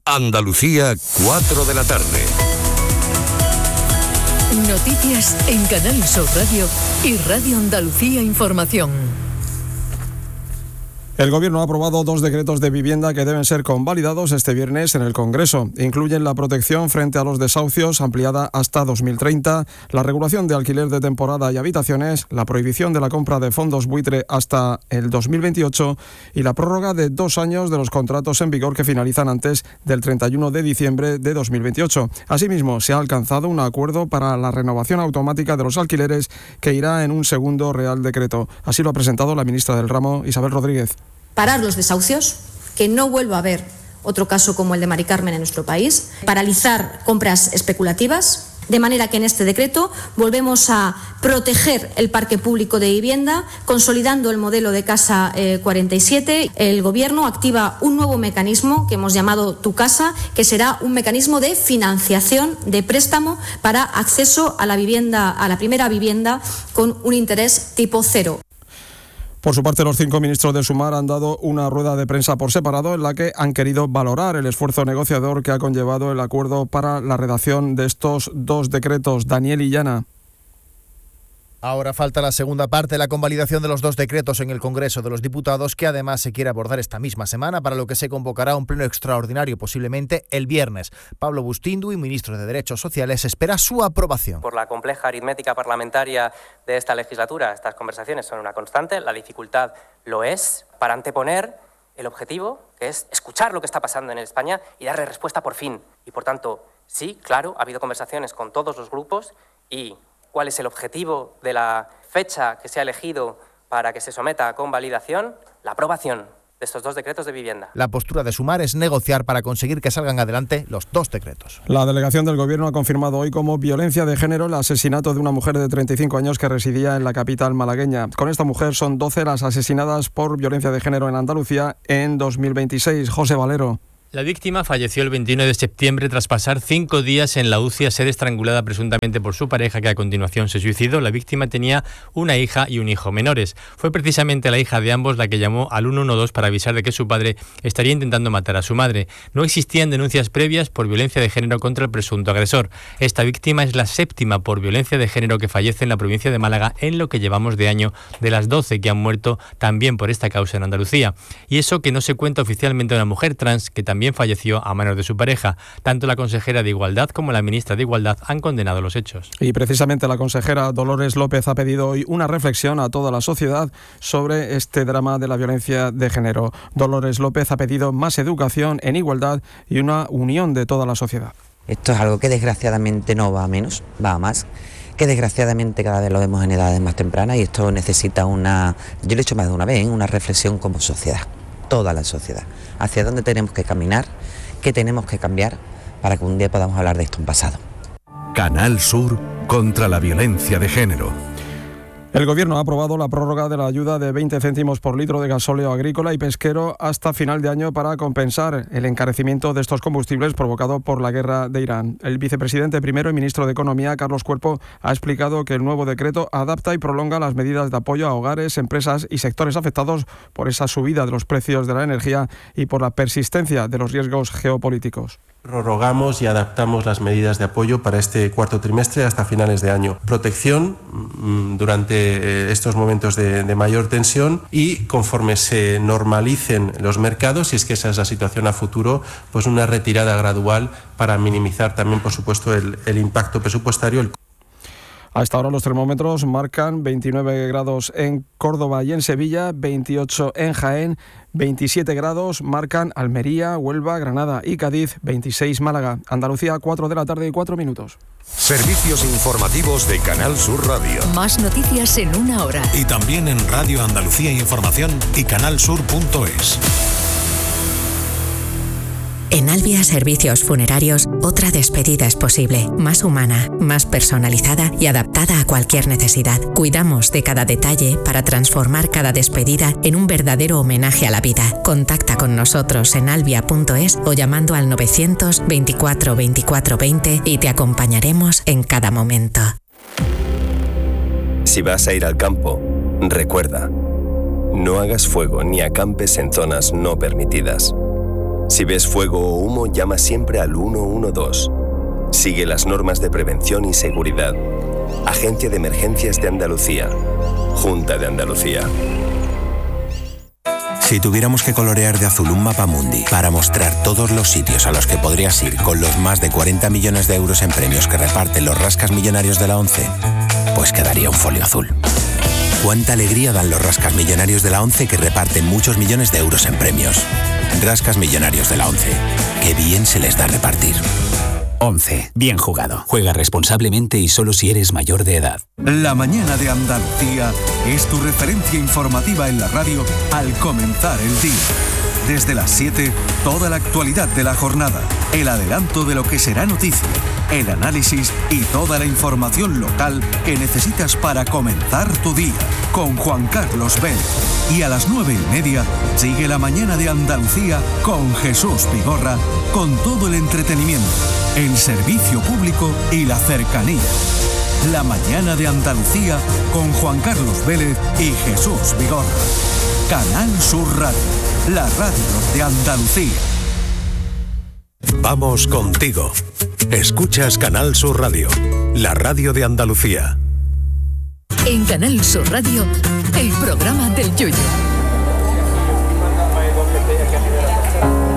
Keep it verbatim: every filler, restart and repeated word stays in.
Andalucía, cuatro de la tarde. Noticias en Canal Sur Radio y Radio Andalucía Información. El Gobierno ha aprobado dos decretos de vivienda que deben ser convalidados este viernes en el Congreso. Incluyen la protección frente a los desahucios ampliada hasta dos mil treinta, la regulación de alquiler de temporada y habitaciones, la prohibición de la compra de fondos buitre hasta el dos mil veintiocho y la prórroga de dos años de los contratos en vigor que finalizan antes del treinta y uno de diciembre de dos mil veintiocho. Asimismo, se ha alcanzado un acuerdo para la renovación automática de los alquileres que irá en un segundo Real Decreto. Así lo ha presentado la ministra del ramo, Isabel Rodríguez. Parar los desahucios, que no vuelva a haber otro caso como el de Mari Carmen en nuestro país, paralizar compras especulativas, de manera que en este decreto volvemos a proteger el parque público de vivienda, consolidando el modelo de Casa eh, cuarenta y siete. El Gobierno activa un nuevo mecanismo que hemos llamado Tu Casa, que será un mecanismo de financiación, de préstamo para acceso a la vivienda, a la primera vivienda con un interés tipo cero. Por su parte, los cinco ministros de Sumar han dado una rueda de prensa por separado en la que han querido valorar el esfuerzo negociador que ha conllevado el acuerdo para la redacción de estos dos decretos. Daniel Illana. Ahora falta la segunda parte, la convalidación de los dos decretos en el Congreso de los Diputados, que además se quiere abordar esta misma semana, para lo que se convocará un pleno extraordinario posiblemente el viernes. Pablo Bustindu, ministro de Derechos Sociales, espera su aprobación. Por la compleja aritmética parlamentaria de esta legislatura, estas conversaciones son una constante, la dificultad lo es, para anteponer el objetivo, que es escuchar lo que está pasando en España y darle respuesta por fin. Y por tanto, sí, claro, ha habido conversaciones con todos los grupos y ¿cuál es el objetivo de la fecha que se ha elegido para que se someta a convalidación? La aprobación de estos dos decretos de vivienda. La postura de Sumar es negociar para conseguir que salgan adelante los dos decretos. La delegación del Gobierno ha confirmado hoy como violencia de género el asesinato de una mujer de treinta y cinco años que residía en la capital malagueña. Con esta mujer son doce las asesinadas por violencia de género en Andalucía en dos mil veintiséis. José Valero. La víctima falleció el veintiuno de septiembre tras pasar cinco días en la U C I a ser estrangulada presuntamente por su pareja, que a continuación se suicidó. La víctima tenía una hija y un hijo menores. Fue precisamente la hija de ambos la que llamó al uno uno dos para avisar de que su padre estaría intentando matar a su madre. No existían denuncias previas por violencia de género contra el presunto agresor. Esta víctima es la séptima por violencia de género que fallece en la provincia de Málaga en lo que llevamos de año, de las doce que han muerto también por esta causa en Andalucía. Y eso que no se cuenta oficialmente a una mujer trans que también También falleció a manos de su pareja. Tanto la consejera de Igualdad como la ministra de Igualdad han condenado los hechos. Y precisamente la consejera Dolores López ha pedido hoy una reflexión a toda la sociedad sobre este drama de la violencia de género. Dolores López ha pedido más educación en igualdad y una unión de toda la sociedad. Esto es algo que desgraciadamente no va a menos, va a más, que desgraciadamente cada vez lo vemos en edades más tempranas, y esto necesita una, yo lo he hecho más de una vez, una reflexión como sociedad, toda la sociedad, hacia dónde tenemos que caminar, qué tenemos que cambiar para que un día podamos hablar de esto en pasado. Canal Sur contra la violencia de género. El Gobierno ha aprobado la prórroga de la ayuda de veinte céntimos por litro de gasóleo agrícola y pesquero hasta final de año para compensar el encarecimiento de estos combustibles provocado por la guerra de Irán. El vicepresidente primero y ministro de Economía, Carlos Cuerpo, ha explicado que el nuevo decreto adapta y prolonga las medidas de apoyo a hogares, empresas y sectores afectados por esa subida de los precios de la energía y por la persistencia de los riesgos geopolíticos. Prorrogamos y adaptamos las medidas de apoyo para este cuarto trimestre hasta finales de año. Protección durante estos momentos de, de mayor tensión, y conforme se normalicen los mercados, si es que esa es la situación a futuro, pues una retirada gradual para minimizar también, por supuesto, el, el impacto presupuestario. El... A esta hora los termómetros marcan veintinueve grados en Córdoba y en Sevilla, veintiocho en Jaén, veintisiete grados marcan Almería, Huelva, Granada y Cádiz, veintiséis Málaga. Andalucía, cuatro de la tarde y cuatro minutos. Servicios informativos de Canal Sur Radio. Más noticias en una hora. Y también en Radio Andalucía Información y canalsur punto es. En Albia Servicios Funerarios, otra despedida es posible, más humana, más personalizada y adaptada a cualquier necesidad. Cuidamos de cada detalle para transformar cada despedida en un verdadero homenaje a la vida. Contacta con nosotros en albia punto es o llamando al novecientos veinticuatro veinticuatro veinte y te acompañaremos en cada momento. Si vas a ir al campo, recuerda, no hagas fuego ni acampes en zonas no permitidas. Si ves fuego o humo, llama siempre al uno uno dos. Sigue las normas de prevención y seguridad. Agencia de Emergencias de Andalucía. Junta de Andalucía. Si tuviéramos que colorear de azul un mapamundi para mostrar todos los sitios a los que podrías ir con los más de cuarenta millones de euros en premios que reparten los rascas millonarios de la ONCE, pues quedaría un folio azul. Cuánta alegría dan los rascas millonarios de la ONCE que reparten muchos millones de euros en premios. Rascas millonarios de la ONCE. Qué bien se les da repartir. ONCE. Bien jugado. Juega responsablemente y solo si eres mayor de edad. La mañana de Andalucía es tu referencia informativa en la radio al comenzar el día. Desde las siete, toda la actualidad de la jornada, el adelanto de lo que será noticia, el análisis y toda la información local que necesitas para comenzar tu día. Con Juan Carlos Vélez. Y a las nueve y media, sigue la mañana de Andalucía con Jesús Vigorra, con todo el entretenimiento, el servicio público y la cercanía. La mañana de Andalucía con Juan Carlos Vélez y Jesús Vigorra. Canal Sur Radio, la radio de Andalucía. Vamos contigo. Escuchas Canal Sur Radio, la radio de Andalucía. En Canal Sur Radio, el programa del Yoyo.